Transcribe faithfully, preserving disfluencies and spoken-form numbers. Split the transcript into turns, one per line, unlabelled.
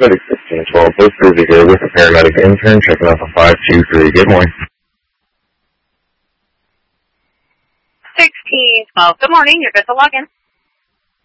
Medic sixteen twelve, Post Busy here with a paramedic intern checking off a five two three. Good morning.
sixteen twelve, good morning. You're good to log in.